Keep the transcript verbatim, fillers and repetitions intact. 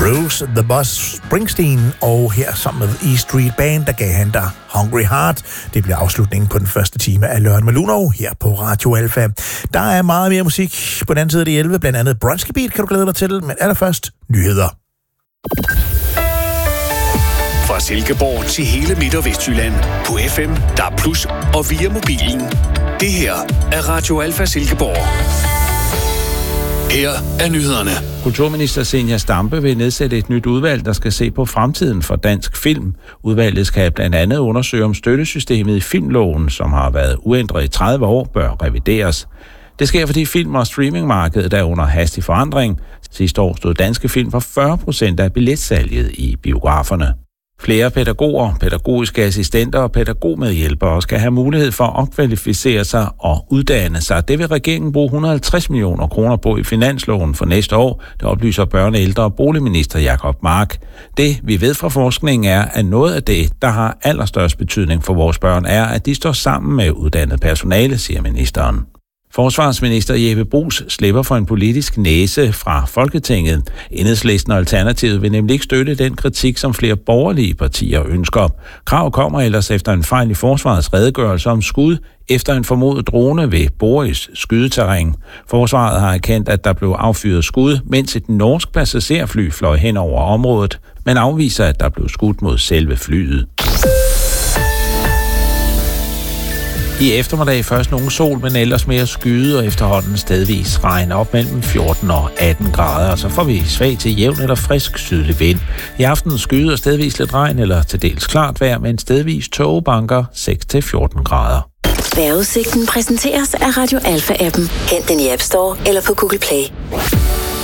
Bruce The Boss Springsteen, og her sammen med E Street Band, der gav han der Hungry Heart. Det bliver afslutningen på den første time af Lørdag med Luno her på Radio Alfa. Der er meget mere musik på den anden side af de elleve, blandt andet Bronski Beat kan du glæde dig til, men allerførst nyheder. Fra Silkeborg til hele Midt- og Vestjylland på F M, D A B plus og via mobilen. Det her er Radio Alfa Silkeborg. Her er nyhederne. Kulturminister Zenia Stampe vil nedsætte et nyt udvalg, der skal se på fremtiden for dansk film. Udvalget skal blandt andet undersøge, om støttesystemet i filmloven, som har været uændret i tredive år, bør revideres. Det sker, fordi film- og streamingmarkedet er under hastig forandring. Sidste år stod danske film for fyrre procent af billetsalget i biograferne. Flere pædagoger, pædagogiske assistenter og pædagogmedhjælpere skal have mulighed for at opkvalificere sig og uddanne sig. Det vil regeringen bruge et hundrede og halvtreds millioner kroner på i finansloven for næste år, det oplyser børne-, ældre- og boligminister Jacob Mark. Det, vi ved fra forskningen, er, at noget af det, der har allerstørst betydning for vores børn, er, at de står sammen med uddannet personale, siger ministeren. Forsvarsminister Jeppe Bruus slipper for en politisk næse fra Folketinget. Enhedslisten og Alternativet vil nemlig ikke støtte den kritik, som flere borgerlige partier ønsker. Krav kommer ellers efter en fejl i forsvarets redegørelse om skud efter en formodet drone ved Boris skydeterræn. Forsvaret har erkendt, at der blev affyret skud, mens et norsk passagerfly fløj hen over området, men afviser, at der blev skudt mod selve flyet. I eftermiddag først nogen sol, men ellers mere skyde og efterhånden stedvis regn op mellem fjorten og atten grader. Og så får vi svag til jævn eller frisk sydlig vind. I aften skyde og stedvis lidt regn eller til dels klart vejr, men stedvis tågebanker seks til fjorten grader. Vejrudsigten præsenteres af Radio Alfa-appen. Hent den i App Store eller på Google Play.